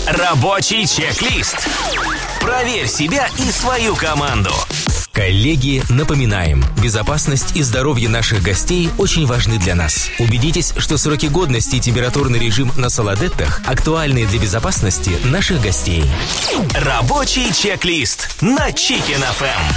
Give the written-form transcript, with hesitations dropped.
Рабочий чек-лист. Проверь себя и свою команду. Коллеги, напоминаем, безопасность и здоровье наших гостей очень важны для нас. Убедитесь, что сроки годности и температурный режим на Солодеттах актуальны для безопасности наших гостей. Рабочий чек-лист на Chicken FM.